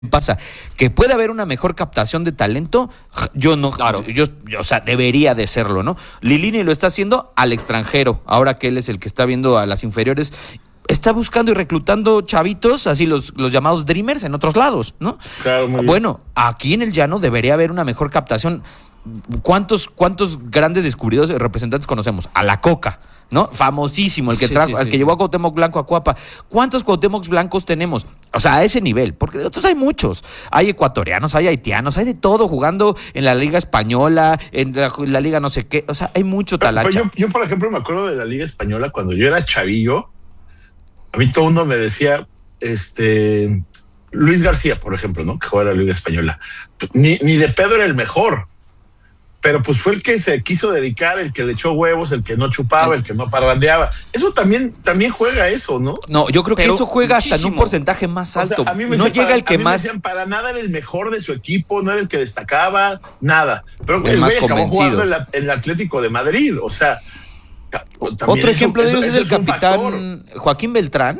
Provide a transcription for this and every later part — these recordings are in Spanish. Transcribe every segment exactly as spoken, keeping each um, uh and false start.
pasa, que puede haber una mejor captación de talento, yo no, claro. yo, yo, o sea, debería de serlo, ¿no? Lilini lo está haciendo al extranjero, ahora que él es el que está viendo a las inferiores, está buscando y reclutando chavitos, así los, los llamados dreamers en otros lados, ¿no? Claro, muy bueno, bien. Aquí en el llano debería haber una mejor captación. ¿Cuántos, cuántos grandes descubridores y representantes conocemos? A la Coca, ¿no? Famosísimo, el que sí, trajo, sí, el sí, que sí. llevó a Cuauhtémoc Blanco a Cuapa. ¿Cuántos Cuauhtémocs blancos tenemos? O sea, a ese nivel, porque de otros hay muchos. Hay ecuatorianos, hay haitianos, hay de todo jugando en la Liga Española, en la, la Liga no sé qué. O sea, hay mucho talacha. Pero, pero yo, yo, por ejemplo, me acuerdo de la Liga Española cuando yo era chavillo. A mí todo el mundo me decía, este, Luis García, por ejemplo, ¿no? Que juega la Liga Española. Ni, ni de pedo era el mejor. Pero pues fue el que se quiso dedicar, el que le echó huevos, el que no chupaba, el que no parrandeaba. Eso también, también juega eso, ¿no? No, yo creo Pero que eso juega muchísimo. Hasta en un porcentaje más alto. O sea, a mí me no decían, llega para, el que a mí más. Me decían, para nada era el mejor de su equipo, no era el que destacaba, nada. Pero el, el más acabó jugando en, la, en el Atlético de Madrid. O sea, otro ejemplo eso, de eso es el capitán Joaquín Beltrán.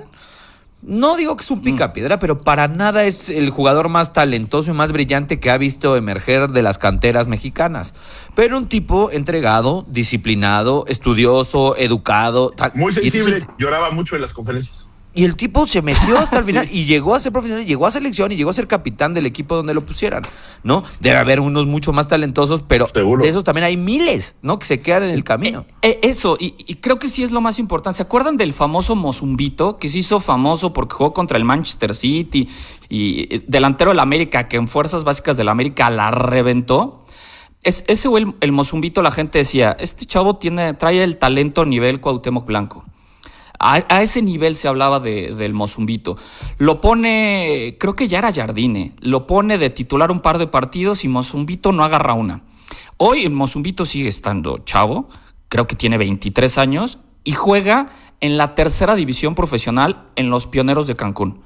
No digo que es un picapiedra, mm. pero para nada es el jugador más talentoso y más brillante que ha visto emerger de las canteras mexicanas. Pero un tipo entregado, disciplinado, estudioso, educado. Tal. Muy sensible, entonces, lloraba mucho en las conferencias. Y el tipo se metió hasta el final sí. y llegó a ser profesional, llegó a selección y llegó a ser capitán del equipo donde lo pusieran, ¿no? Debe haber unos mucho más talentosos, pero Seguro. de esos también hay miles, ¿no? Que se quedan en el camino. Eh, eh, eso, y, y creo que sí es lo más importante. ¿Se acuerdan del famoso Mozumbito, que se hizo famoso porque jugó contra el Manchester City y, y delantero del América, que en fuerzas básicas del América la reventó? Es, ese o el, el Mozumbito, la gente decía, este chavo tiene, trae el talento nivel Cuauhtémoc Blanco. A, a ese nivel se hablaba de, del Mozumbito. Lo pone, creo que ya era Jardine, lo pone de titular un par de partidos y Mozumbito no agarra una. Hoy el Mozumbito sigue estando chavo, creo que tiene veintitrés años y juega en la tercera división profesional en los Pioneros de Cancún.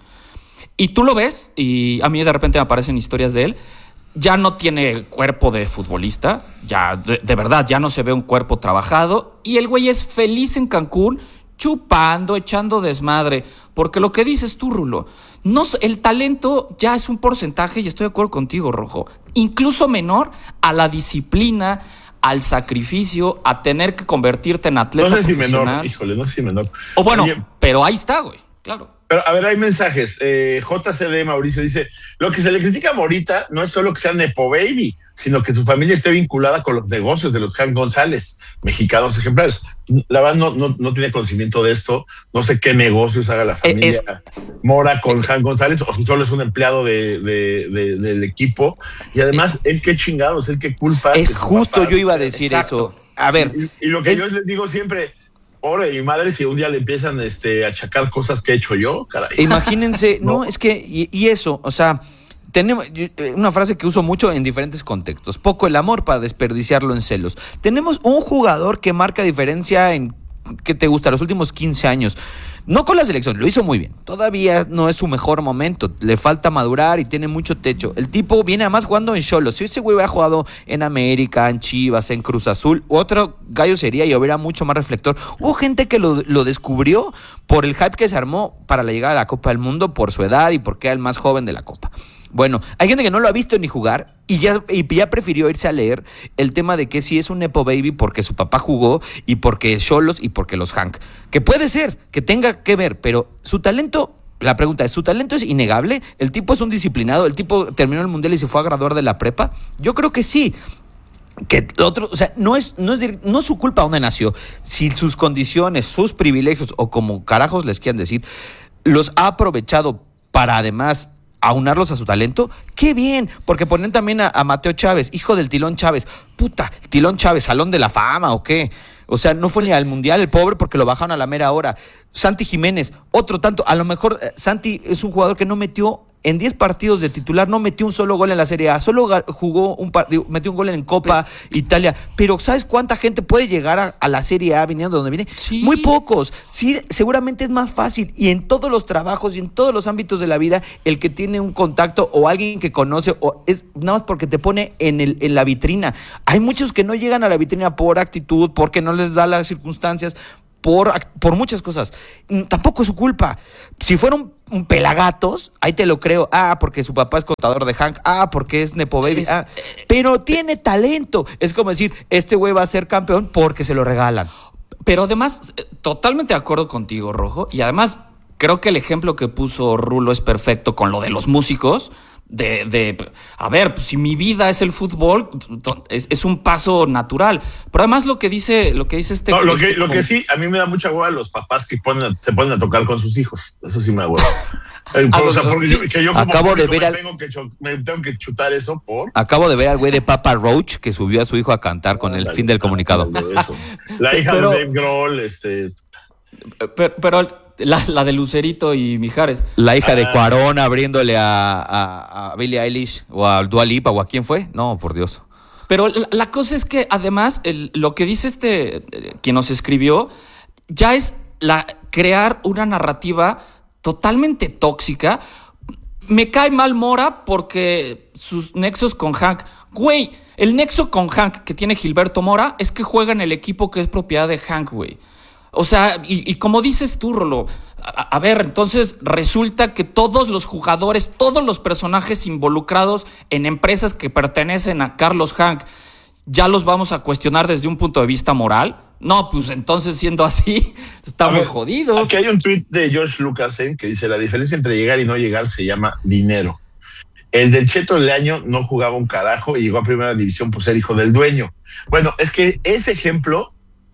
Y tú lo ves, y a mí de repente me aparecen historias de él, ya no tiene cuerpo de futbolista, ya de, de verdad, ya no se ve un cuerpo trabajado, y el güey es feliz en Cancún, chupando, echando desmadre, porque lo que dices tú, Rulo, no, el talento ya es un porcentaje, y estoy de acuerdo contigo, Rojo, incluso menor a la disciplina, al sacrificio, a tener que convertirte en atleta profesional. No sé profesional. si menor, híjole, no sé si menor. O bueno, Oye, pero ahí está, güey, claro. Pero a ver, hay mensajes. Eh, J C D Mauricio dice, lo que se le critica a Morita no es solo que sea nepo baby, sino que su familia esté vinculada con los negocios de los Jan González, mexicanos ejemplares. La verdad no, no, no tiene conocimiento de esto, no sé qué negocios haga la familia es, Mora con Jan González, o si solo es un empleado de, de, de, del equipo, y además, él qué chingados, él qué culpa. Es justo, papá, yo iba a decir exacto. eso. A ver. Y, y lo que es, yo les digo siempre, pobre mi madre, si un día le empiezan este, a achacar cosas que he hecho yo, caray. Imagínense, no, no es que, y, y eso, o sea, tenemos una frase que uso mucho en diferentes contextos, poco el amor para desperdiciarlo en celos. Tenemos un jugador que marca diferencia en, ¿qué te gusta?, los últimos quince años. No con la selección, lo hizo muy bien. Todavía no es su mejor momento. Le falta madurar y tiene mucho techo. El tipo viene además jugando en Xolos. Si ese güey hubiera jugado en América, en Chivas, en Cruz Azul, otro gallo sería y hubiera mucho más reflector. Hubo gente que lo, lo descubrió por el hype que se armó para la llegada a la Copa del Mundo, por su edad y porque era el más joven de la Copa. Bueno, hay gente que no lo ha visto ni jugar y ya, y ya prefirió irse a leer el tema de que si es un nepo baby porque su papá jugó y porque Xolos y porque los Hank. Que puede ser, que tenga que ver, pero su talento, la pregunta es, ¿su talento es innegable? ¿El tipo es un disciplinado? ¿El tipo terminó el mundial y se fue a graduar de la prepa? Yo creo que sí. Que otro, o sea, no es, no es, no es su culpa dónde nació. Si sus condiciones, sus privilegios o como carajos les quieran decir, los ha aprovechado para además aunarlos a su talento, qué bien, porque ponen también a, a Mateo Chávez, hijo del Tilón Chávez, puta, Tilón Chávez, Salón de la Fama o qué, o sea, no fue ni al Mundial el pobre porque lo bajaron a la mera hora. Santi Jiménez, otro tanto, a lo mejor eh, Santi es un jugador que no metió en diez partidos de titular, no metió un solo gol en la Serie A, solo jugó un partido, metió un gol en Copa Italia, pero ¿sabes cuánta gente puede llegar a, a la Serie A viniendo de donde viene? Sí. Muy pocos, sí, seguramente es más fácil, y en todos los trabajos y en todos los ámbitos de la vida, el que tiene un contacto o alguien que conoce, o es nada más porque te pone en, el, en la vitrina. Hay muchos que no llegan a la vitrina por actitud, porque no les da las circunstancias, por, por muchas cosas. Tampoco es su culpa. Si fuera un, un pelagatos, ahí te lo creo. Ah, porque su papá es contador de Hank. Ah, porque es Nepo Baby. Es, ah, pero tiene talento. Es como decir, este güey va a ser campeón porque se lo regalan. Pero además, totalmente de acuerdo contigo, Rojo. Y además, creo que el ejemplo que puso Rulo es perfecto con lo de los músicos. De, de, a ver, pues, si mi vida es el fútbol, es, es un paso natural. Pero además lo que dice, lo que dice este. No, lo este, que, lo que sí, a mí me da mucha hueva los papás que ponen, se ponen a tocar con sus hijos. Eso sí me da hueva. Eh, Ah, o sea, porque sí. yo, que yo como Acabo de público ver me, al- tengo que, cho- me tengo que chutar eso por. Acabo de ver al güey de Papa Roach que subió a su hijo a cantar con el Ándale, fin del comunicado. ándale, eso. La hija Pero- de Dave Grohl, este. Pero, pero la, la de Lucerito y Mijares. La hija de Ah. Cuarón abriéndole a, a, a Billie Eilish o a Dua Lipa o a quién fue. No, por Dios. Pero la, la cosa es que además el- lo que dice este, eh, quien nos escribió, ya es la, crear una narrativa totalmente tóxica. Me cae mal Mora porque sus nexos con Hank. Güey, el nexo con Hank que tiene Gilberto Mora es que juega en el equipo que es propiedad de Hank, güey. O sea, y, y como dices tú, Rolo, a, a ver, entonces resulta que todos los jugadores, todos los personajes involucrados en empresas que pertenecen a Carlos Hank, ya los vamos a cuestionar desde un punto de vista moral. No, pues entonces siendo así, estamos A ver, jodidos. Aquí hay un tuit de George Lucasen que dice: la diferencia entre llegar y no llegar se llama dinero. El del Cheto Leaño no jugaba un carajo y llegó a primera división por ser hijo del dueño. Bueno, es que ese ejemplo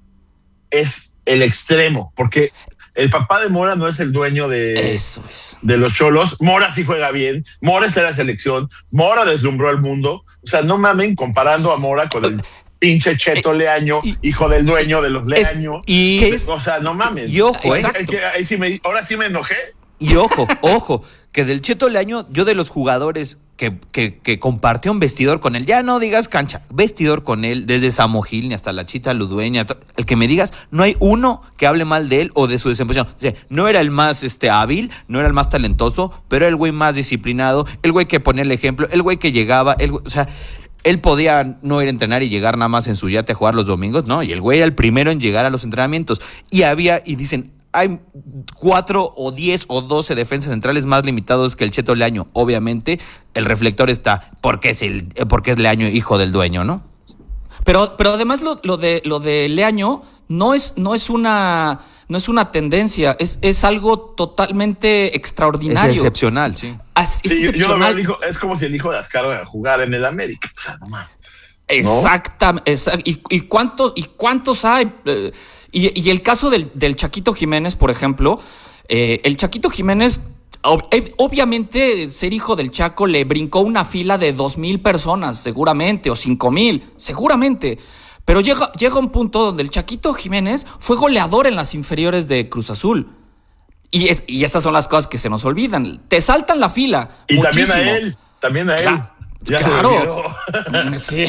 es el extremo, porque el papá de Mora no es el dueño de, Eso es. de los Cholos. Mora sí juega bien, Mora está en la selección, Mora deslumbró al mundo. O sea, no mamen comparando a Mora con el pinche Cheto Leaño, y- hijo del dueño de los Es- Leaño. y- ¿Qué es? O sea, no mames. Y ojo, Ahí- ¿eh? ahí- ahí sí me- ahora sí me enojé. Y ojo, ojo, que del Cheto Leaño, yo de los jugadores que, que, que compartió un vestidor con él, ya no digas cancha, vestidor con él, desde Samo Gil ni hasta la Chita Ludueña, to- el que me digas, no hay uno que hable mal de él o de su desempeño. O sea, no era el más este, hábil, no era el más talentoso, pero era el güey más disciplinado, el güey que ponía el ejemplo, el güey que llegaba, el güey- o sea, él podía no ir a entrenar y llegar nada más en su yate a jugar los domingos, no, y el güey era el primero en llegar a los entrenamientos. Y había, y dicen, hay cuatro o diez o doce defensas centrales más limitados que el Cheto Leaño. Obviamente, el reflector está porque es el, porque es Leaño, hijo del dueño, ¿no? Pero, pero además lo, lo de lo de Leaño no es, no es una no es una tendencia, es, es algo totalmente extraordinario. Es excepcional, sí. As- Es Sí, yo- yo lo veo excepcional. al hijo- es como si el hijo de Azcárraga jugara en el América. O sea, no mames. Exactamente. ¿Y, y cuántos, ¿Y cuántos hay? Eh, y, y el caso del, del Chaquito Jiménez, por ejemplo, eh, el Chaquito Jiménez, ob- eh, obviamente ser hijo del Chaco le brincó una fila de dos mil personas, seguramente, o cinco mil, seguramente. Pero llega, llega un punto donde el Chaquito Jiménez fue goleador en las inferiores de Cruz Azul. Y, es, y estas son las cosas que se nos olvidan. Te saltan la fila. Y muchísimo. también a él, también a él. Cla- Ya se claro. olvidó. Sí.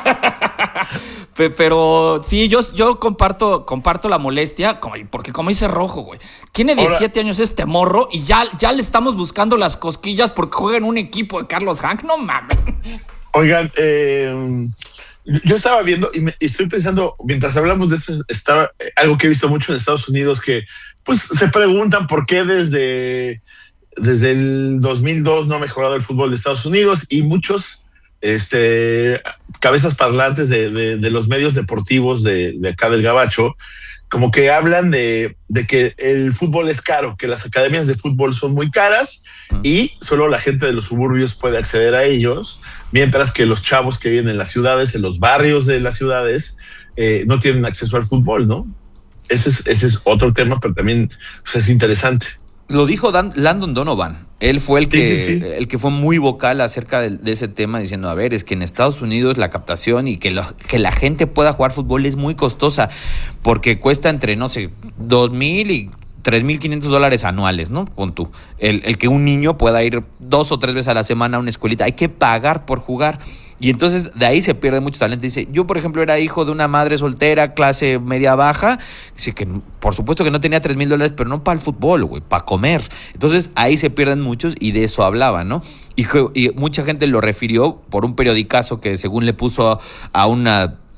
Pe- Pero sí, yo, yo comparto, comparto la molestia, como- porque como dice Rojo, güey, tiene diecisiete años este morro y ya, ya le estamos buscando las cosquillas porque juega en un equipo de Carlos Hank, no mames. Oigan, eh, yo estaba viendo y, me, y estoy pensando, mientras hablamos de eso, estaba eh, algo que he visto mucho en Estados Unidos, que pues se preguntan por qué desde, desde el dos mil dos no ha mejorado el fútbol de Estados Unidos, y muchos este, cabezas parlantes de, de, de los medios deportivos de, de acá del Gabacho, como que hablan de, de que el fútbol es caro, que las academias de fútbol son muy caras y solo la gente de los suburbios puede acceder a ellos, mientras que los chavos que viven en las ciudades, en los barrios de las ciudades, eh, no tienen acceso al fútbol, ¿no? Ese es, ese es otro tema, pero también o sea, es interesante. Lo dijo Dan, Landon Donovan. Él fue el que, Sí, sí, sí. el que fue muy vocal acerca de, de ese tema, diciendo, a ver, es que en Estados Unidos la captación y que, lo, que la gente pueda jugar fútbol es muy costosa, porque cuesta entre, no sé, dos mil y tres mil quinientos dólares anuales, ¿no? Pon tú. El, el que un niño pueda ir dos o tres veces a la semana a una escuelita, hay que pagar por jugar. Y entonces de ahí se pierde mucho talento. Dice, yo por ejemplo era hijo de una madre soltera, clase media baja, dice que por supuesto que no tenía tres mil dólares, pero no para el fútbol, güey, para comer. Entonces ahí se pierden muchos y de eso hablaba, ¿no? Y, y mucha gente lo refirió por un periodicazo que según le puso a, a una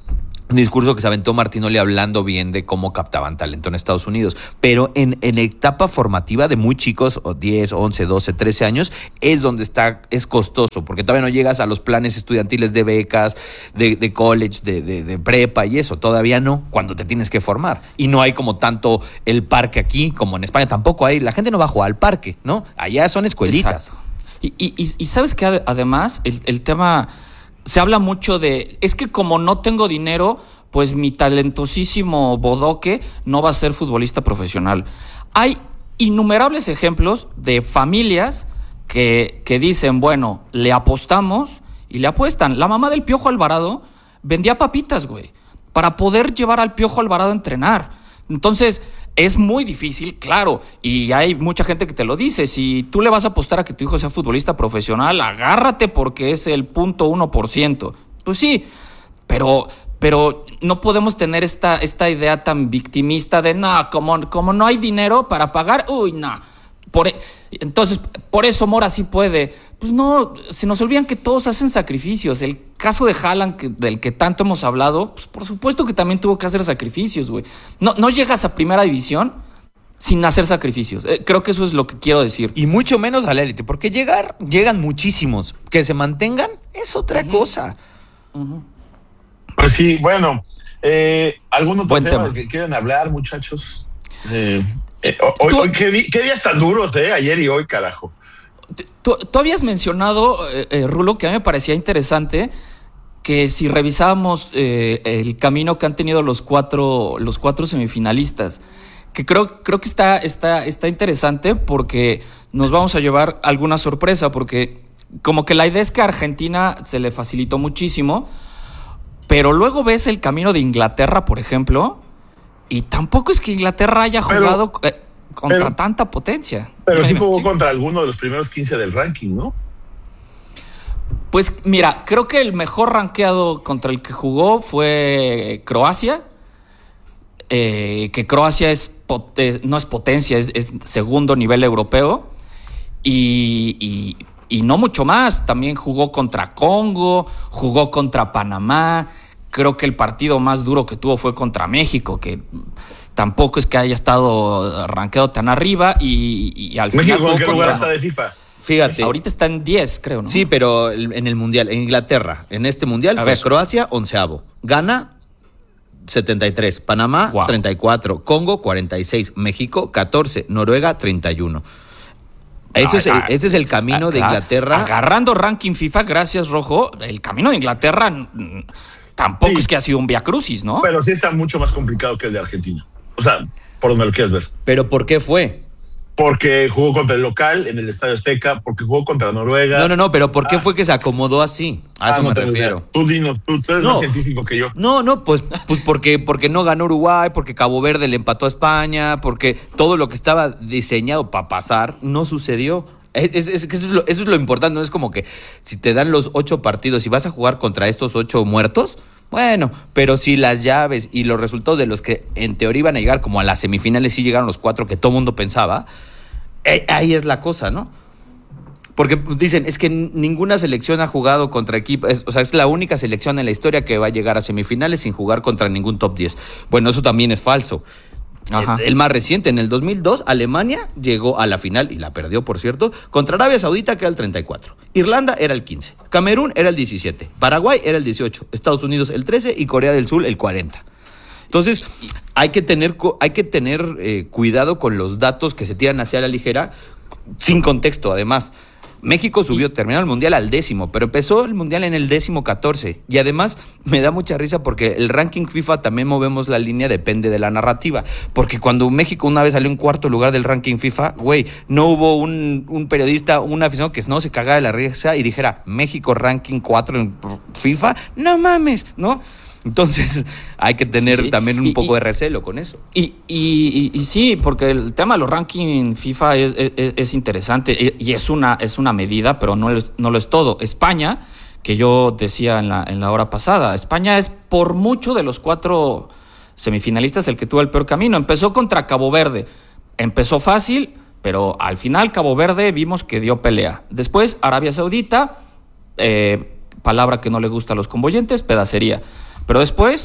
un discurso que se aventó Martinoli hablando bien de cómo captaban talento en Estados Unidos. Pero en, en etapa formativa de muy chicos, o diez, once, doce, trece años, es donde está, es costoso, porque todavía no llegas a los planes estudiantiles de becas, de, de college, de, de, de prepa y eso. Todavía no, cuando te tienes que formar. Y no hay como tanto el parque aquí como en España. Tampoco hay, la gente no va a jugar al parque, ¿no? Allá son escuelitas. Exacto. Y, y, y sabes que además el, el tema... Se habla mucho de, es que como no tengo dinero, pues mi talentosísimo bodoque no va a ser futbolista profesional. Hay innumerables ejemplos de familias que, que dicen, bueno, le apostamos y le apuestan. La mamá del Piojo Alvarado vendía papitas, güey, para poder llevar al Piojo Alvarado a entrenar. Entonces, es muy difícil, claro, y hay mucha gente que te lo dice. Si tú le vas a apostar a que tu hijo sea futbolista profesional, agárrate porque es el punto uno por ciento. Pues sí, pero, pero no podemos tener esta, esta idea tan victimista de, no, como, como no hay dinero para pagar, uy, no. Por, entonces, por eso Mora sí puede. Pues no, se nos olvidan que todos hacen sacrificios. El caso de Haaland, que, del que tanto hemos hablado, pues por supuesto que también tuvo que hacer sacrificios, güey. No, no llegas a primera división sin hacer sacrificios. Eh, creo que eso es lo que quiero decir. Y mucho menos a la élite, porque llegar, llegan muchísimos. Que se mantengan es otra uh-huh. cosa. Uh-huh. Pues sí, bueno, eh, ¿algún otro tema, tema que quieran hablar, muchachos? Eh, eh, hoy, hoy, ¿qué, di- ¿Qué días tan duros, eh? Ayer y hoy, carajo. Tú, tú habías mencionado, eh, eh, Rulo, que a mí me parecía interesante que si revisábamos eh, el camino que han tenido los cuatro, los cuatro semifinalistas, que creo, creo que está, está, está interesante porque nos vamos a llevar alguna sorpresa, porque como que la idea es que a Argentina se le facilitó muchísimo, pero luego ves el camino de Inglaterra, por ejemplo, y tampoco es que Inglaterra haya jugado... Pero, eh, contra pero, tanta potencia. Pero sí jugó sí. contra alguno de los primeros quince del ranking, ¿no? Pues mira, creo que el mejor rankeado contra el que jugó fue Croacia, eh, que Croacia es pot- no es potencia, es, es segundo nivel europeo, y, y, y no mucho más. También jugó contra Congo, jugó contra Panamá. Creo que el partido más duro que tuvo fue contra México, que tampoco es que haya estado rankeado tan arriba, y, y al México, final... ¿en qué contra... lugar está de FIFA? Fíjate. Ahorita está en diez, creo, ¿no? Sí, pero en el Mundial, en Inglaterra, en este Mundial A fue ver. Croacia, onceavo. Ghana, setenta y tres. Panamá, Wow. treinta y cuatro. Congo, cuarenta y seis. México, catorce. Noruega, treinta y uno. Ese, es, el, ese es el camino ah, de Inglaterra. Agarrando ranking FIFA, gracias, Rojo, el camino de Inglaterra mm, tampoco Sí. es que ha sido un viacrucis, ¿no? Pero sí está mucho más complicado que el de Argentina. O sea, por donde lo quieras ver. ¿Pero por qué fue? Porque jugó contra el local en el Estadio Azteca, porque jugó contra Noruega. No, no, no, pero ¿por qué Ah. fue que se acomodó así? A Ah, eso no me tengo refiero. idea. Tú dinos, tú, tú eres No. más científico que yo. No, no, pues, pues porque, porque no ganó Uruguay, porque Cabo Verde le empató a España, porque todo lo que estaba diseñado para pasar no sucedió. Es, es, es, eso, es lo, eso es lo importante, no es como que si te dan los ocho partidos y vas a jugar contra estos ocho muertos, bueno, pero si las llaves y los resultados de los que en teoría iban a llegar como a las semifinales sí llegaron los cuatro que todo mundo pensaba, eh, ahí es la cosa, ¿no? Porque dicen, es que ninguna selección ha jugado contra equipos, o sea, es la única selección en la historia que va a llegar a semifinales sin jugar contra ningún top diez. Bueno, eso también es falso. Ajá. El, el más reciente, en el dos mil dos, Alemania llegó a la final, y la perdió, por cierto, contra Arabia Saudita, que era el treinta y cuatro. Irlanda era el quince. Camerún era el diecisiete. Paraguay era el dieciocho. Estados Unidos el trece y Corea del Sur el cuarenta. Entonces, hay que tener, hay que tener eh, cuidado con los datos que se tiran hacia la ligera, sin contexto, además. México subió, terminó el Mundial al décimo, pero empezó el Mundial en el décimo catorce. Y además me da mucha risa porque el ranking FIFA también movemos la línea, depende de la narrativa. Porque cuando México una vez salió en cuarto lugar del ranking FIFA, güey, no hubo un, un periodista, un aficionado que no se cagara de la risa y dijera, México ranking cuatro en FIFA, no mames, ¿no? Entonces hay que tener sí, sí. también un y, poco y, de recelo con eso. Y, y, y, y sí, porque el tema de los rankings FIFA es, es, es interesante y es una, es una medida, pero no, es, no lo es todo. España, que yo decía en la, en la hora pasada, España es por mucho de los cuatro semifinalistas el que tuvo el peor camino. Empezó contra Cabo Verde, empezó fácil, pero al final Cabo Verde vimos que dio pelea. Después Arabia Saudita, eh, palabra que no le gusta a los convoyentes, pedacería. Pero después,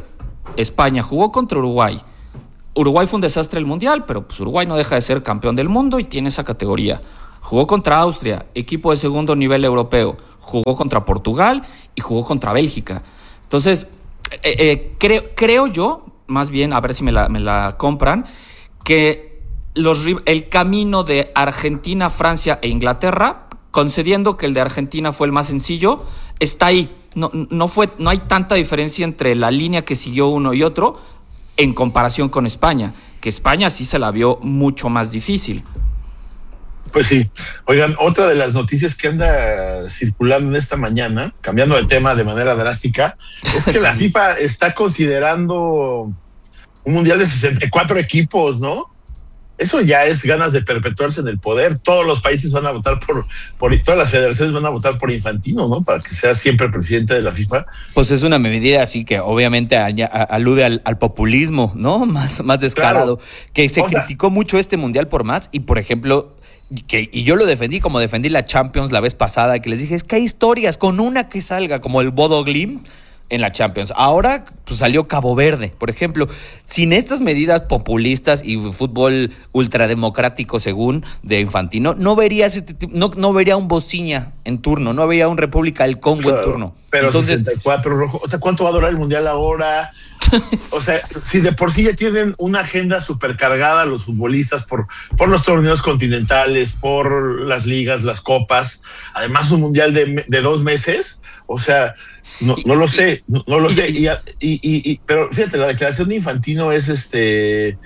España jugó contra Uruguay. Uruguay fue un desastre el Mundial, pero pues Uruguay no deja de ser campeón del mundo y tiene esa categoría. Jugó contra Austria, equipo de segundo nivel europeo. Jugó contra Portugal y jugó contra Bélgica. Entonces, eh, eh, creo, creo yo, más bien, a ver si me la, me la compran, que los, el camino de Argentina, Francia e Inglaterra, concediendo que el de Argentina fue el más sencillo, está ahí. No, no, fue, no hay tanta diferencia entre la línea que siguió uno y otro en comparación con España, que España sí se la vio mucho más difícil. Pues sí. Oigan, otra de las noticias que anda circulando en esta mañana, cambiando de tema de manera drástica, es que sí. La FIFA está considerando un mundial de sesenta y cuatro equipos, ¿no? Eso ya es ganas de perpetuarse en el poder. Todos los países van a votar por, por todas las federaciones van a votar por Infantino, ¿no? Para que sea siempre presidente de la FIFA. Pues es una medida así que obviamente alude al, al populismo, ¿no? Más, más descarado. Claro. Que se o criticó sea, mucho este mundial por más y, por ejemplo, que, y yo lo defendí como defendí la Champions la vez pasada, que les dije, es que hay historias con una que salga, como el Bodo Glimt en la Champions. Ahora pues, salió Cabo Verde, por ejemplo. Sin estas medidas populistas y fútbol ultrademocrático, según de Infantino, no verías este tipo, no, no vería un Bosnia en turno, no vería un República del Congo claro, en turno. Pero entonces sesenta y cuatro rojo, o sea, ¿cuánto va a durar el mundial ahora? O sea, si de por sí ya tienen una agenda supercargada los futbolistas por, por los torneos continentales, por las ligas, las copas, además un mundial de, de dos meses, o sea, no, no lo sé, no, no lo sé. Y, y, y, y, pero fíjate, la declaración de Infantino es este,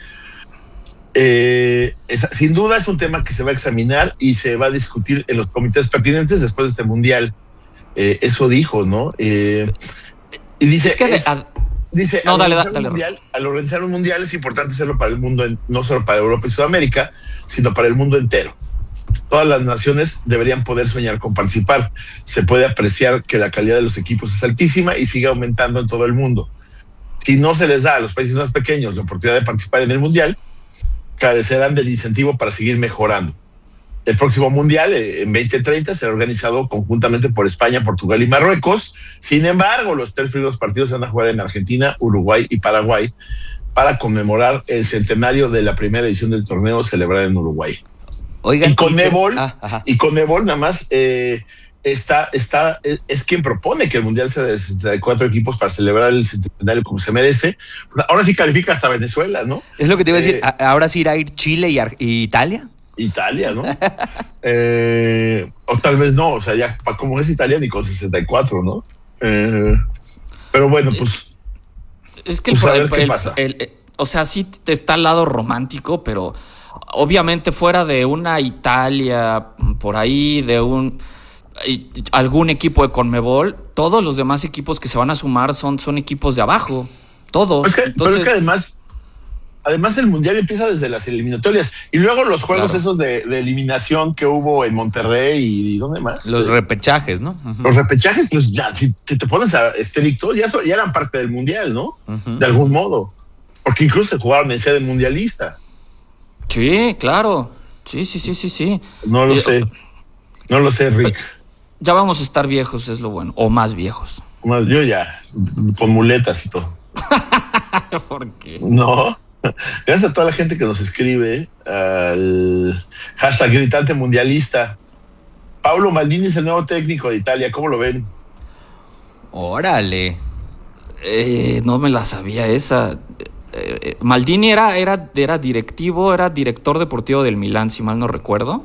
eh, es, sin duda es un tema que se va a examinar y se va a discutir en los comités pertinentes después de este mundial. Eh, eso dijo, ¿no? Eh, y dice, es que es, de, dice no, al, dale, organizar dale, mundial, al organizar un mundial es importante hacerlo para el mundo, no solo para Europa y Sudamérica, sino para el mundo entero. Todas las naciones deberían poder soñar con participar. Se puede apreciar que la calidad de los equipos es altísima y sigue aumentando en todo el mundo. Si no se les da a los países más pequeños la oportunidad de participar en el mundial, carecerán del incentivo para seguir mejorando. El próximo mundial, en veinte treinta, será organizado conjuntamente por España, Portugal y Marruecos. Sin embargo, los tres primeros partidos se van a jugar en Argentina, Uruguay y Paraguay para conmemorar el centenario de la primera edición del torneo celebrada en Uruguay. Oigan, y Conmebol, ah, y Conmebol nada más eh, está, está, es, es quien propone que el mundial sea de sesenta y cuatro equipos para celebrar el centenario como se merece. Ahora sí califica hasta Venezuela, ¿no? Es lo que te iba a decir. Eh, Ahora sí irá a ir Chile y, Ar- y Italia. Italia, ¿no? eh, o tal vez no, o sea, ya como es Italia ni con sesenta y cuatro, ¿no? Eh, pero bueno, pues. Es, es que el, pues a ver el, qué el, pasa. El, el, o sea, sí está al lado romántico, pero obviamente fuera de una Italia, por ahí, de un algún equipo de Conmebol, todos los demás equipos que se van a sumar son, son equipos de abajo. Todos. Es que, Entonces, pero es que además. Además, el mundial empieza desde las eliminatorias y luego los juegos claro. esos de, de eliminación que hubo en Monterrey y ¿dónde más? Los eh, repechajes, ¿no? Uh-huh. Los repechajes, pues ya, si te pones a estricto, ya, ya eran parte del mundial, ¿no? Uh-huh. De algún modo. Porque incluso se jugaron en sede mundialista. Sí, claro. Sí, sí, sí, sí, sí. No lo eh, sé. No lo sé, Rick. Ya vamos a estar viejos, es lo bueno. O más viejos. Yo ya, con muletas y todo. ¿Por qué? No. Gracias a toda la gente que nos escribe al hashtag gritante mundialista. Paolo Maldini es el nuevo técnico de Italia, ¿cómo lo ven? Órale. Eh, no me la sabía esa. Eh, eh, Maldini era, era, era directivo, era director deportivo del Milán, si mal no recuerdo.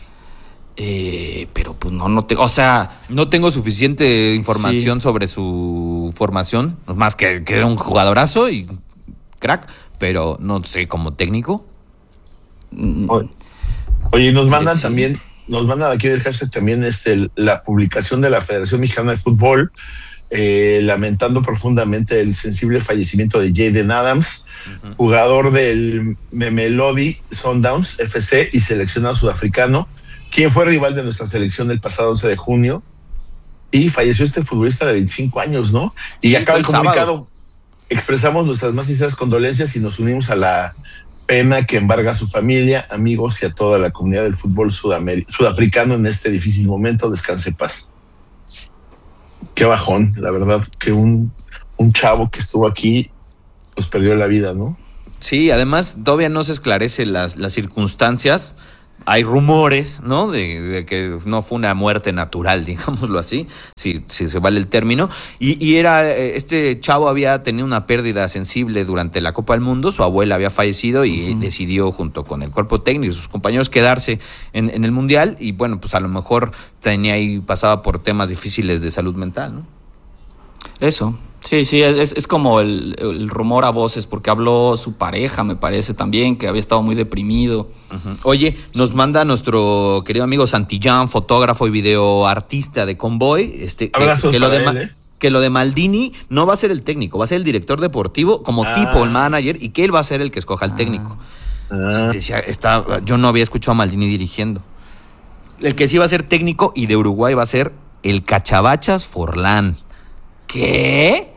Eh, pero pues no, no te, o sea, no tengo suficiente información sí. sobre su formación, más que, que era un jugadorazo y crack, pero no sé, como técnico. Oye, oye nos mandan sí. también, nos mandan aquí del hashtag también este, la publicación de la Federación Mexicana de Fútbol, eh, lamentando profundamente el sensible fallecimiento de Jaden Adams, uh-huh. jugador del Mamelodi Sundowns F C y seleccionado sudafricano, quien fue rival de nuestra selección el pasado once de junio, y falleció este futbolista de veinticinco años, ¿no? Y sí, acaba el comunicado. Sábado. Expresamos nuestras más sinceras condolencias y nos unimos a la pena que embarga a su familia, amigos y a toda la comunidad del fútbol sudamer- sudafricano en este difícil momento. Descanse en paz. Qué bajón, la verdad, que un, un chavo que estuvo aquí pues perdió la vida, ¿no? Sí, además todavía no se esclarecen las, las circunstancias. Hay rumores, ¿no? De, de que no fue una muerte natural, digámoslo así, si, si se vale el término. Y, y era, este chavo había tenido una pérdida sensible durante la Copa del Mundo, su abuela había fallecido y uh-huh. decidió junto con el cuerpo técnico y sus compañeros quedarse en, en el Mundial. Y bueno, pues a lo mejor tenía ahí, pasaba por temas difíciles de salud mental, ¿no? Eso. Sí, sí, es, es como el, el rumor a voces, porque habló su pareja, me parece también, que había estado muy deprimido. Uh-huh. Oye, nos manda nuestro querido amigo Santillán, fotógrafo y videoartista de Convoy, este, que, que, lo de, él, ¿eh? que lo de Maldini no va a ser el técnico, va a ser el director deportivo como ah. tipo el manager, y que él va a ser el que escoja al técnico. Ah. Entonces, decía, está, yo no había escuchado a Maldini dirigiendo. El que sí va a ser técnico y de Uruguay va a ser el Cachabachas Forlán. ¿Qué?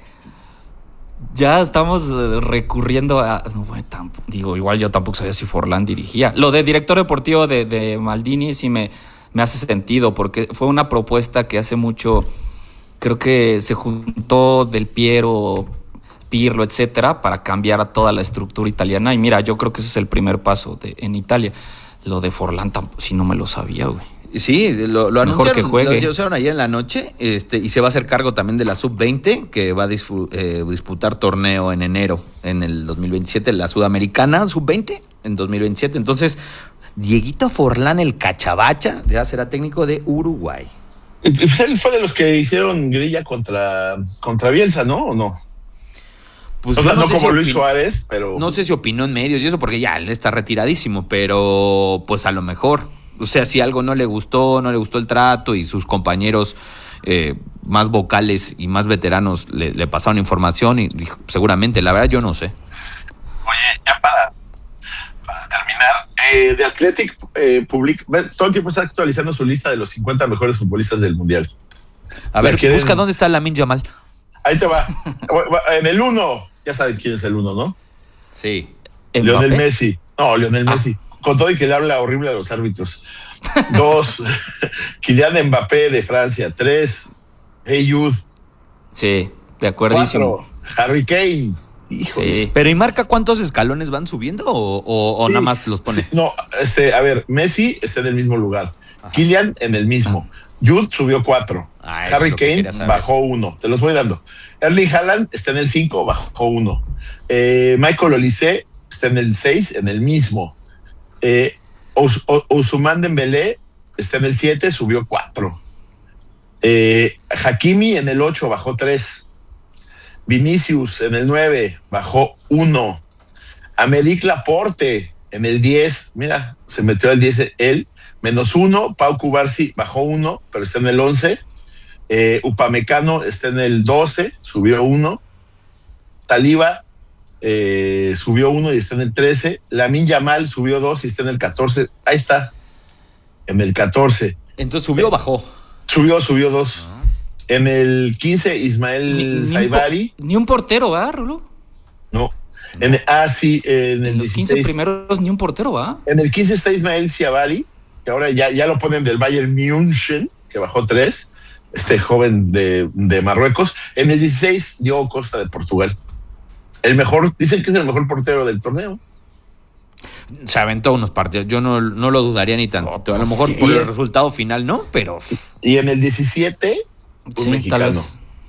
Ya estamos recurriendo a... No, bueno, tampoco, digo, igual yo tampoco sabía si Forlán dirigía. Lo de director deportivo de, de Maldini sí me, me hace sentido, porque fue una propuesta que hace mucho... Creo que se juntó Del Piero, Pirlo, etcétera, para cambiar a toda la estructura italiana. Y mira, yo creo que ese es el primer paso de, en Italia. Lo de Forlán tampoco, sí no me lo sabía, güey. Sí, lo, lo Mejor anunciaron, que juegue. Lo anunciaron ayer en la noche, este, y se va a hacer cargo también de la sub veinte, que va a disfu, eh, disputar torneo en enero, en el dos mil veintisiete, la Sudamericana sub veinte, en dos mil veintisiete. Entonces, Dieguito Forlán, el Cachabacha, ya será técnico de Uruguay. Pues él fue de los que hicieron grilla contra, contra Bielsa, ¿no? ¿O no? Pues o sea, no, no sé como si Luis opin- Suárez, pero... No sé si opinó en medios y eso, porque ya él está retiradísimo, pero pues a lo mejor... O sea, si algo no le gustó, no le gustó el trato y sus compañeros eh, más vocales y más veteranos le, le pasaron información y dijo, seguramente, la verdad yo no sé. Oye, ya para, para terminar, eh, The Athletic eh, publica, todo el tiempo está actualizando su lista de los cincuenta mejores futbolistas del Mundial. A ver, quieren... busca dónde está Lamine Yamal. Ahí te va. En el uno, ya saben quién es el uno, ¿no? Sí. Lionel Messi. No, Lionel Messi. Ah. Con todo y que le habla horrible a los árbitros. Dos, Kylian Mbappé de Francia. Tres, Hey Youth. Sí, de acuerdísimo. Cuatro, Harry Kane. Híjole. Sí. Pero ¿y marca cuántos escalones van subiendo o, o, o sí, nada más los pone? Sí, no, este, a ver, Messi está en el mismo lugar. Ajá. Kylian en el mismo. Ah. Youth subió cuatro. Ah, Harry Kane bajó uno. Te los voy dando. Erling Haaland está en el cinco, bajó uno. Eh, Michael Olise está en el seis, en el mismo. Eh, Ousmane Dembélé está en el siete, subió cuatro. Eh, Hakimi en el ocho, bajó tres. Vinicius en el nueve, bajó uno. Aymeric Laporte en el diez, mira, se metió al diez él, menos uno. Pau Cubarsí bajó uno, pero está en el once. Eh, Upamecano está en el doce, subió uno. Taliba Eh, subió uno y está en el trece. Lamine Yamal subió dos y está en el catorce. Ahí está, en el catorce. Entonces subió o bajó. Subió, subió dos. Ah. En el quince, Ismael Saibari. Ni, ni un portero, ¿va, Rulo? No. En el, ah, sí, en el en los quince primeros ni un portero, ¿va? En el quince está Ismael Saibari, que ahora ya, ya lo ponen del Bayern München, que bajó tres. Este joven de, de Marruecos. En el dieciséis, Diogo Costa de Portugal. El mejor, dicen que es el mejor portero del torneo. Se aventó unos partidos, yo no, no lo dudaría ni tanto. A lo mejor sí, por el resultado final, ¿no? Pero. Y en el diecisiete, un sí, mexicano.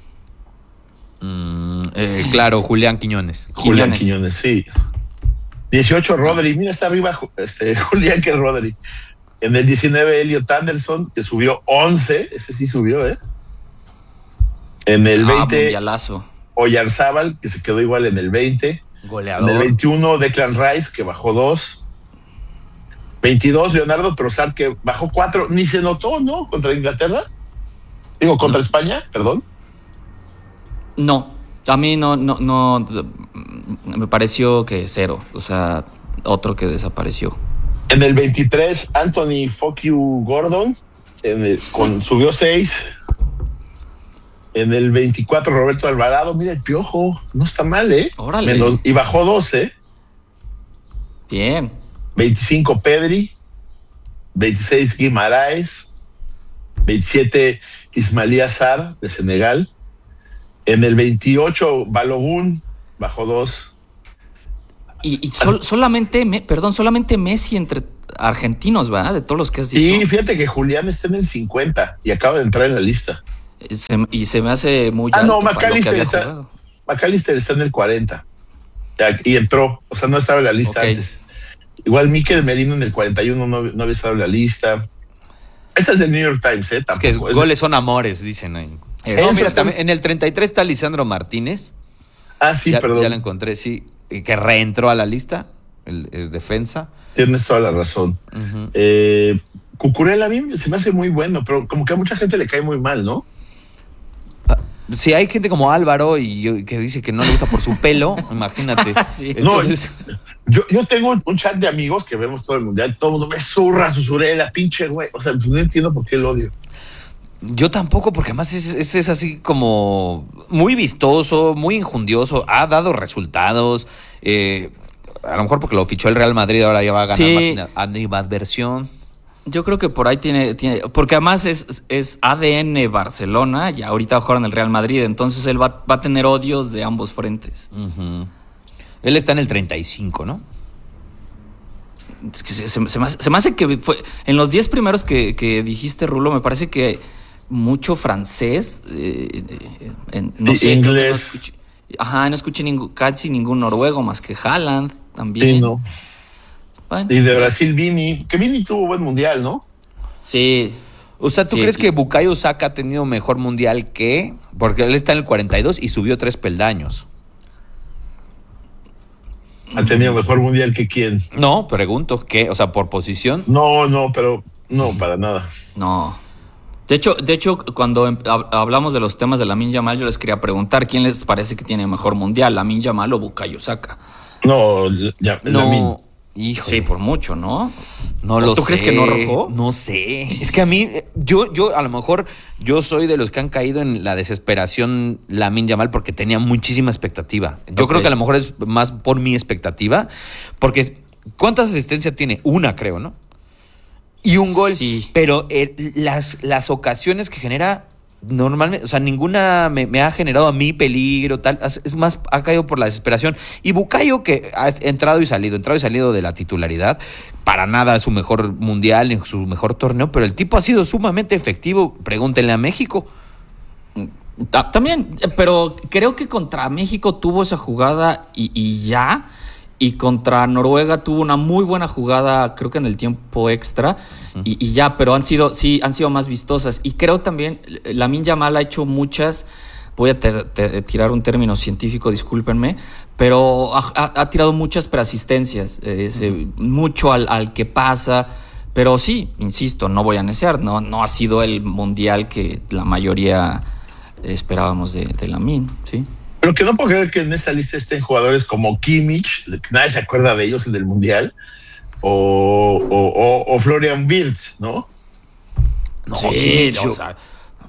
Mm, eh, claro, Julián Quiñones. Julián Quiñones, sí. dieciocho, Rodri. Mira, está arriba este, Julián que Rodri. En el diecinueve, Elliot Anderson, que subió once. Ese sí subió, ¿eh? En el ah, veinte. Mundialazo. Oyarzábal, que se quedó igual en el veinte. Goleador. En el veintiuno, Declan Rice, que bajó dos. veintidós, Leonardo Trossard, que bajó cuatro. Ni se notó, ¿no? Contra Inglaterra. Digo, contra no. España, perdón. No, a mí no, no, no. Me pareció que cero. O sea, otro que desapareció. En el veintitrés, Anthony Fuck You Gordon, en el, con, subió seis. En el veinticuatro, Roberto Alvarado, mira el Piojo, no está mal, ¿eh? Órale. Menos, y bajó doce. Bien. veinticinco, Pedri. veintiséis, Guimaraes. veintisiete, Ismailía Sarr, de Senegal. En el veintiocho, Balogun, bajó dos. Y, y sol, solamente, me, perdón, solamente Messi entre argentinos, ¿verdad? De todos los que has dicho. Sí, fíjate que Julián está en el cincuenta y acaba de entrar en la lista. Se, y se me hace muy Ah, alto no, para lo que McAllister había está, jugado. McAllister está en el cuarenta y entró, o sea, no estaba en la lista Okay. antes. Igual Mikel Merino en el cuarenta y uno no, no había estado en la lista. Esta es del New York Times, ¿eh? Es que Tampoco, es goles son amores, dicen ahí. Eso No, mira, está- también en el treinta y tres está Lisandro Martínez. Ah, sí, ya, perdón. ya lo encontré, sí. y Que reentró a la lista, el, el defensa. Tienes toda la razón. Ujú. Eh, Cucurella a mí se me hace muy bueno, pero como que a mucha gente le cae muy mal, ¿no? Si hay gente como Álvaro y que dice que no le gusta por su pelo, imagínate. Sí. Entonces, Yo, yo tengo un, un chat de amigos que vemos todo el mundial, todo el mundo me zurra, susurela, pinche güey. O sea, pues no entiendo por qué el odio. yo tampoco, porque además es, es, es así como muy vistoso, muy injundioso, ha dado resultados. Eh, a lo mejor porque lo fichó el Real Madrid, ahora ya va a ganar Sí. más animadversión. Yo creo que por ahí tiene, tiene porque además es, es A D N Barcelona y ahorita va a jugar en el Real Madrid, entonces él va, va a tener odios de ambos frentes. Ujú. Él está en el treinta y cinco, ¿no? Es que se, se- se me hace, se me hace que fue en los diez primeros que, que dijiste, Rulo, me parece que mucho francés, eh, eh, en- no Sí, sé, creo que inglés. no escuché- ajá, no escuché ningún, casi ningún noruego más que Haaland también. Sí, ¿no? Bueno, Y de Brasil, Vini, que Vini tuvo buen mundial, ¿no? sí. O sea, ¿tú Sí, crees sí. que Bukayo Saka ha tenido mejor mundial que...? Porque él está en el cuarenta y dos y subió tres peldaños. Ha tenido mejor mundial que quién. No, pregunto, ¿qué? O sea, por posición. No, no, pero no, para nada. No. De hecho, de hecho, cuando em- hab- hablamos de los temas de Lamine Yamal, yo les quería preguntar quién les parece que tiene mejor mundial, Lamine Yamal o Bukayo Saka. No, ya, Lamine. No, hijo. Sí, por mucho, ¿no? No lo ¿Tú sé. crees que no arrojó? No sé. Es que a mí, yo, yo a lo mejor, yo soy de los que han caído en la desesperación Lamine Yamal porque tenía muchísima expectativa. Yo Ok. creo que a lo mejor es más por mi expectativa, porque ¿cuántas asistencias tiene? Una, creo, ¿no? Y un gol. Sí. Pero el- las, las ocasiones que genera normalmente, o sea, ninguna me, me ha generado a mí peligro, tal. Es más, ha caído por la desesperación. Y Bukayo, que ha entrado y salido, entrado y salido de la titularidad, para nada su mejor mundial, ni su mejor torneo, pero el tipo ha sido sumamente efectivo. Pregúntenle a México. Ta- También, eh, pero creo que contra México tuvo esa jugada y, y ya. Y contra Noruega tuvo una muy buena jugada, creo que en el tiempo extra. y, y ya, pero han sido, sí, han sido más vistosas. Y creo también, Lamine Yamal ha hecho muchas. Voy a te- te- tirar un término científico, discúlpenme, pero ha, ha- ha tirado muchas preasistencias, eh, ese, mucho al, al que pasa. Pero sí, insisto, no voy a neciar, no, no ha sido el mundial que la mayoría esperábamos de, de Lamine, ¿sí? Pero que no puedo creer que en esta lista estén jugadores como Kimmich, que nadie se acuerda de ellos en el mundial, o, o, o, o Florian Wirtz, ¿no? No, Sí, Kimmich, o yo- sea,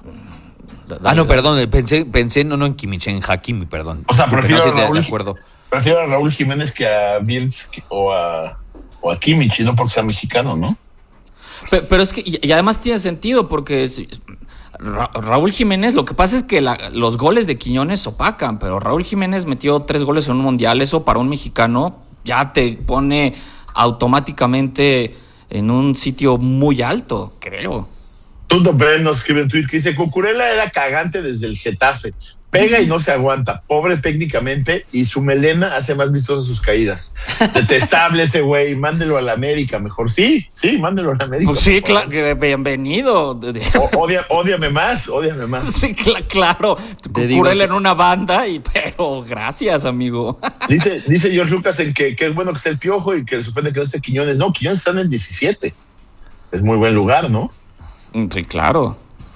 Ah, no, perdón, pensé, pensé no, no en Kimmich, en Hakimi, perdón. O sea, Porque prefiero no a estoy de- Raúl, de acuerdo. prefiero a Raúl Jiménez que a Wirtz que- o a, o a Kimmich, y no porque sea mexicano, ¿no? Pe- Pero es que, y y además tiene sentido, porque si- Ra- Raúl Jiménez, lo que pasa es que la- los goles de Quiñones opacan, pero Raúl Jiménez metió tres goles en un mundial, eso para un mexicano ya te pone automáticamente en un sitio muy alto, creo. Tuto Pérez nos escribe un tweet que dice: Cucurella era cagante desde el Getafe. Pega y no se aguanta, pobre técnicamente, y su melena hace más vistosas sus caídas. Detestable ese güey, mándelo a la América, mejor. Sí, sí, mándelo a la América. Pues sí, por favor. claro, bienvenido. O- odia- ódiame más, ódiame más. Sí, cla- claro. Te digo Cucurella que- en una banda, y pero gracias, amigo. Dice, dice George Lucas en que, que es bueno que esté el Piojo y que le sorprende que no esté Quiñones. No, Quiñones está en el diecisiete. Es muy buen lugar, ¿no? Sí, claro.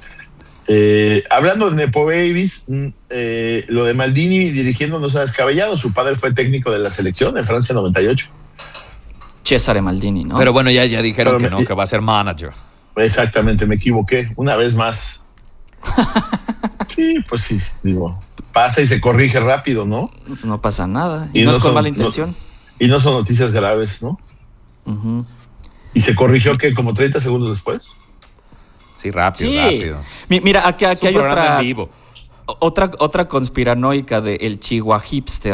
Eh, hablando de Nepo Babies, mm, eh, lo de Maldini dirigiendo no se ha descabellado. Su padre fue técnico de la selección en Francia noventa y ocho. Cesare Maldini, ¿no? Pero bueno, ya, ya dijeron Pero que me- no, que va a ser manager. Exactamente, me equivoqué una vez más. Sí, pues sí, digo, pasa y se corrige rápido, ¿no? No pasa nada. Y, Y no, no es con son- mala no- intención. Y no son noticias graves, ¿no? Ujú. Y se corrigió que como treinta segundos después. Sí, rápido, Sí. rápido. Mi- Mira, aquí, aquí Es un hay programa otra, en vivo. otra, otra conspiranoica de el Chihuahua hipster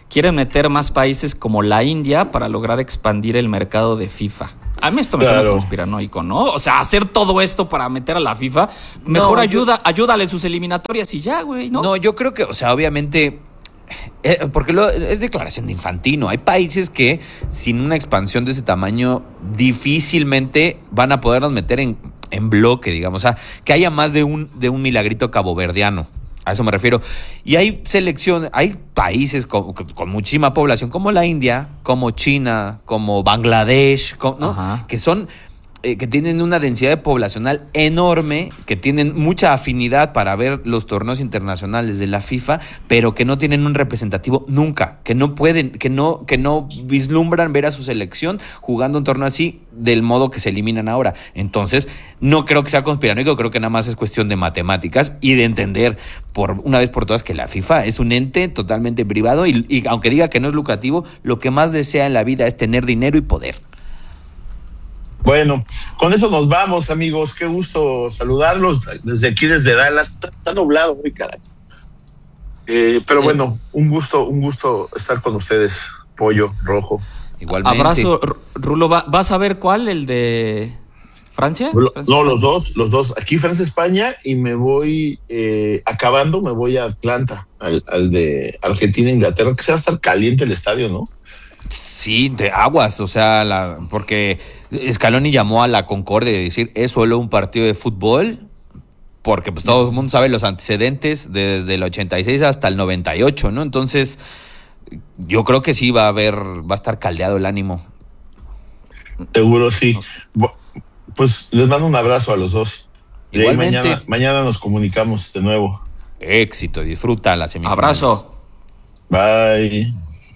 quieren meter más países como la India para lograr expandir el mercado de FIFA. A mí esto me claro. suena conspiranoico, ¿no? O sea, hacer todo esto para meter a la FIFA, mejor no, ayuda, yo... ayúdale en sus eliminatorias y ya, güey, ¿no? No, yo creo que, o sea, obviamente... Eh, porque lo, es declaración de Infantino. Hay países que sin una expansión de ese tamaño difícilmente van a podernos meter en, en bloque, digamos. O sea, que haya más de un, de un milagrito caboverdiano. A eso me refiero. Y hay selección, hay países con, con muchísima población, como la India, como China, como Bangladesh, como, ¿no? Que son... que tienen una densidad poblacional enorme, que tienen mucha afinidad para ver los torneos internacionales de la FIFA, pero que no tienen un representativo nunca, que no pueden, que no, que no vislumbran ver a su selección jugando un torneo así del modo que se eliminan ahora. Entonces, no creo que sea conspiranoico, creo que nada más es cuestión de matemáticas y de entender por una vez por todas que la FIFA es un ente totalmente privado y, y aunque diga que no es lucrativo, lo que más desea en la vida es tener dinero y poder. Bueno, con eso nos vamos, amigos. Qué gusto saludarlos desde aquí, desde Dallas. Está, está nublado, muy caray. Eh, pero bueno, un gusto, un gusto estar con ustedes, Pollo, Rojo. Igualmente. Abrazo, Rulo. ¿Vas a ver cuál? ¿El de Francia? ¿Francia? No, los dos, los dos. Aquí Francia, España, y me voy eh, acabando, me voy a Atlanta, al, al de Argentina, Inglaterra, que se va a estar caliente el estadio, ¿no? Sí, de aguas, o sea, la, porque Scaloni llamó a la concordia de decir, es solo un partido de fútbol, porque pues todo el mundo sabe los antecedentes desde el ochenta y seis hasta el noventa y ocho, ¿no? Entonces, yo creo que sí va a haber, va a estar caldeado el ánimo. Seguro sí. Pues les mando un abrazo a los dos. Igualmente. Mañana, mañana nos comunicamos de nuevo. Éxito, disfruta la semifinal. Abrazo. Bye.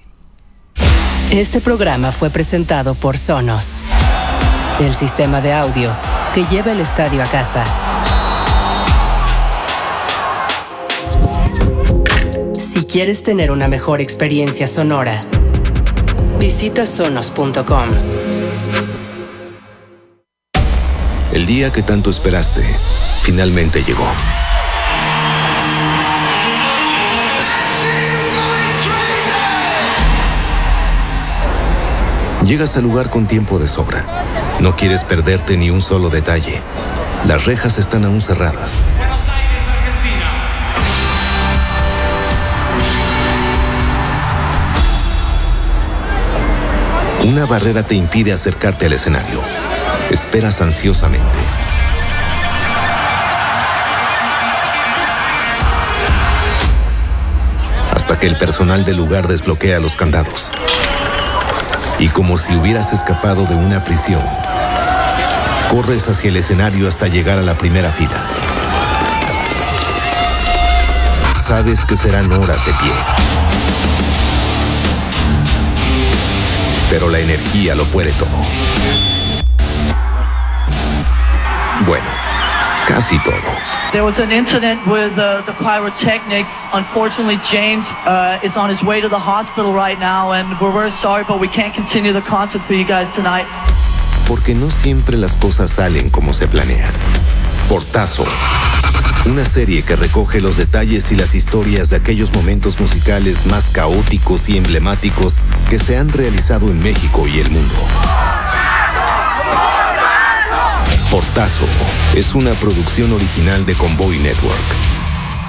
Este programa fue presentado por Sonos, el sistema de audio que lleva el estadio a casa. Si quieres tener una mejor experiencia sonora, visita sonos punto com. El día que tanto esperaste, finalmente llegó. Llegas al lugar con tiempo de sobra. No quieres perderte ni un solo detalle. Las rejas están aún cerradas. Buenos Aires, Argentina. Una barrera te impide acercarte al escenario. Esperas ansiosamente. Hasta que el personal del lugar desbloquea los candados. Y como si hubieras escapado de una prisión, corres hacia el escenario hasta llegar a la primera fila. Sabes que serán horas de pie. Pero la energía lo puede todo. Bueno, casi todo. There was an incident with uh, the pyrotechnics. Unfortunately, James uh, is on his way to the hospital right now, and we're very sorry, but we can't continue the concert for you guys tonight. Porque no siempre las cosas salen como se planean. Portazo, una serie que recoge los detalles y las historias de aquellos momentos musicales más caóticos y emblemáticos que se han realizado en México y el mundo. Portazo es una producción original de Convoy Network.